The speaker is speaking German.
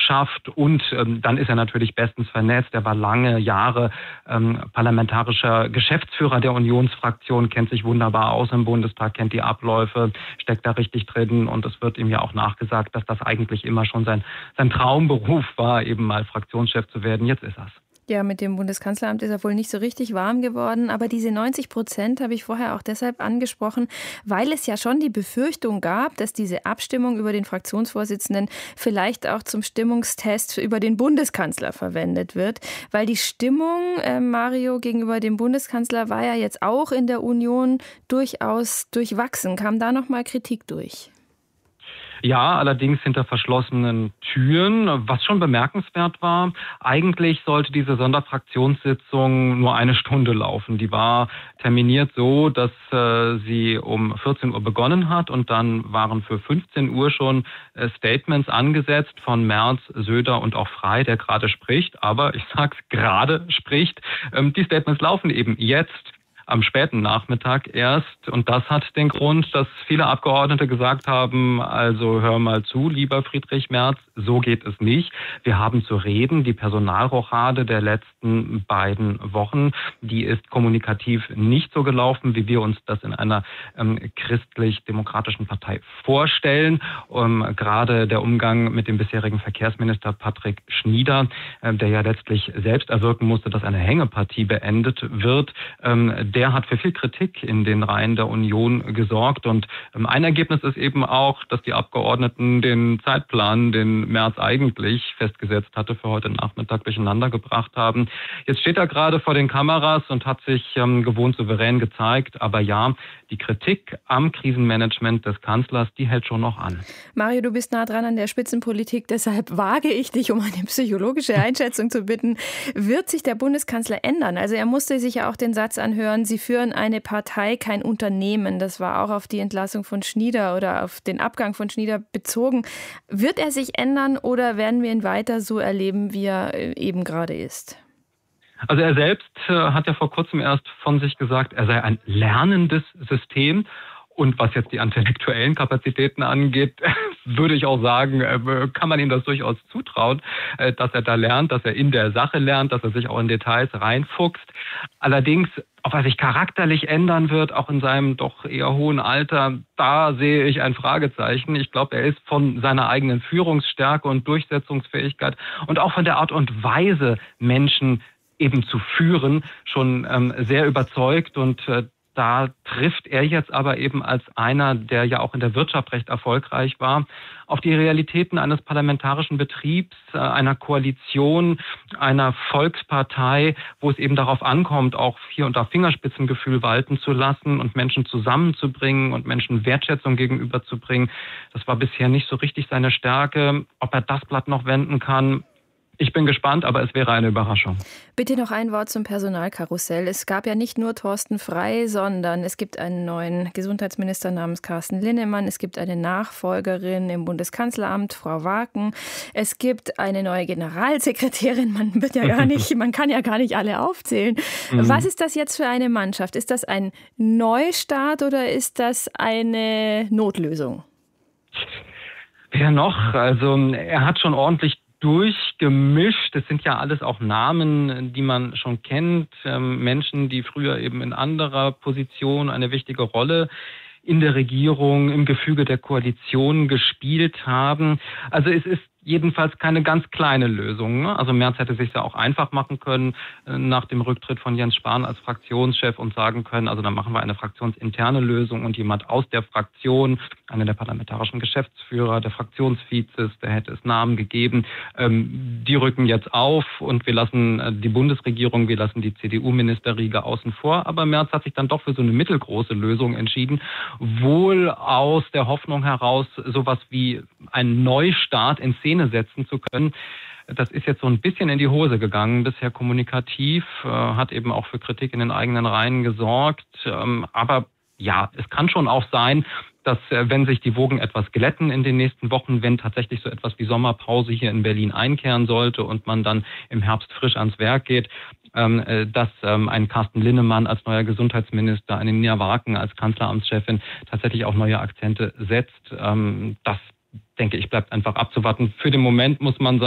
schafft und dann ist er natürlich bestens vernetzt. Er war lange Jahre parlamentarischer Geschäftsführer der Unionsfraktion, kennt sich wunderbar aus im Bundestag, kennt die Abläufe, steckt da richtig drin und es wird ihm ja auch nachgesagt, dass das eigentlich immer schon sein Traumberuf war, eben mal Fraktionschef zu werden. Jetzt ist er's. Ja, mit dem Bundeskanzleramt ist er wohl nicht so richtig warm geworden. Aber diese 90% habe ich vorher auch deshalb angesprochen, weil es ja schon die Befürchtung gab, dass diese Abstimmung über den Fraktionsvorsitzenden vielleicht auch zum Stimmungstest über den Bundeskanzler verwendet wird. Weil die Stimmung, Mario, gegenüber dem Bundeskanzler war ja jetzt auch in der Union durchaus durchwachsen. Kam da nochmal Kritik durch? Ja, allerdings hinter verschlossenen Türen, was schon bemerkenswert war. Eigentlich sollte diese Sonderfraktionssitzung nur 1 Stunde laufen. Die war terminiert so, dass sie um 14 Uhr begonnen hat und dann waren für 15 Uhr schon Statements angesetzt von Merz, Söder und auch Frey, der gerade spricht. Aber ich sag's, gerade spricht. Die Statements laufen eben jetzt. Am späten Nachmittag erst. Und das hat den Grund, dass viele Abgeordnete gesagt haben, also hör mal zu, lieber Friedrich Merz, so geht es nicht. Wir haben zu reden. Die Personalrochade der letzten beiden Wochen, die ist kommunikativ nicht so gelaufen, wie wir uns das in einer christlich-demokratischen Partei vorstellen. Gerade der Umgang mit dem bisherigen Verkehrsminister Patrick Schnieder, der ja letztlich selbst erwirken musste, dass eine Hängepartie beendet wird, der hat für viel Kritik in den Reihen der Union gesorgt. Und ein Ergebnis ist eben auch, dass die Abgeordneten den Zeitplan, den Merz eigentlich festgesetzt hatte, für heute Nachmittag durcheinander gebracht haben. Jetzt steht er gerade vor den Kameras und hat sich gewohnt souverän gezeigt. Aber ja, die Kritik am Krisenmanagement des Kanzlers, die hält schon noch an. Mario, du bist nah dran an der Spitzenpolitik, deshalb wage ich dich um eine psychologische Einschätzung zu bitten. Wird sich der Bundeskanzler ändern? Also er musste sich ja auch den Satz anhören, Sie führen eine Partei, kein Unternehmen. Das war auch auf die Entlassung von Schnieder oder auf den Abgang von Schnieder bezogen. Wird er sich ändern oder werden wir ihn weiter so erleben, wie er eben gerade ist? Also er selbst hat ja vor kurzem erst von sich gesagt, er sei ein lernendes System. Und was jetzt die intellektuellen Kapazitäten angeht, würde ich auch sagen, kann man ihm das durchaus zutrauen, dass er da lernt, dass er in der Sache lernt, dass er sich auch in Details reinfuchst. Allerdings, ob er sich charakterlich ändern wird, auch in seinem doch eher hohen Alter, da sehe ich ein Fragezeichen. Ich glaube, er ist von seiner eigenen Führungsstärke und Durchsetzungsfähigkeit und auch von der Art und Weise, Menschen eben zu führen, schon sehr überzeugt und da trifft er jetzt aber eben als einer, der ja auch in der Wirtschaft recht erfolgreich war, auf die Realitäten eines parlamentarischen Betriebs, einer Koalition, einer Volkspartei, wo es eben darauf ankommt, auch hier unter Fingerspitzengefühl walten zu lassen und Menschen zusammenzubringen und Menschen Wertschätzung gegenüberzubringen. Das war bisher nicht so richtig seine Stärke. Ob er das Blatt noch wenden kann, ich bin gespannt, aber es wäre eine Überraschung. Bitte noch ein Wort zum Personalkarussell. Es gab ja nicht nur Thorsten Frey, sondern es gibt einen neuen Gesundheitsminister namens Carsten Linnemann. Es gibt eine Nachfolgerin im Bundeskanzleramt, Frau Waken. Es gibt eine neue Generalsekretärin. Man kann ja gar nicht alle aufzählen. Was ist das jetzt für eine Mannschaft? Ist das ein Neustart oder ist das eine Notlösung? Wer noch? Also er hat schon ordentlich durchgemischt. Es sind ja alles auch Namen, die man schon kennt. Menschen, die früher eben in anderer Position eine wichtige Rolle in der Regierung, im Gefüge der Koalition gespielt haben. Also es ist jedenfalls keine ganz kleine Lösung. Also Merz hätte sich ja auch einfach machen können nach dem Rücktritt von Jens Spahn als Fraktionschef und sagen können, also dann machen wir eine fraktionsinterne Lösung und jemand aus der Fraktion, einer der parlamentarischen Geschäftsführer, der Fraktionsvizes, der hätte es Namen gegeben, die rücken jetzt auf und wir lassen die Bundesregierung, wir lassen die CDU-Ministerriege außen vor. Aber Merz hat sich dann doch für so eine mittelgroße Lösung entschieden, wohl aus der Hoffnung heraus, sowas wie einen Neustart in Szene setzen zu können. Das ist jetzt so ein bisschen in die Hose gegangen, bisher kommunikativ, hat eben auch für Kritik in den eigenen Reihen gesorgt. Aber ja, es kann schon auch sein, dass wenn sich die Wogen etwas glätten in den nächsten Wochen, wenn tatsächlich so etwas wie Sommerpause hier in Berlin einkehren sollte und man dann im Herbst frisch ans Werk geht, dass ein Carsten Linnemann als neuer Gesundheitsminister, eine Nina Waken als Kanzleramtschefin tatsächlich auch neue Akzente setzt. Das denke ich, bleibt einfach abzuwarten. Für den Moment muss man sagen,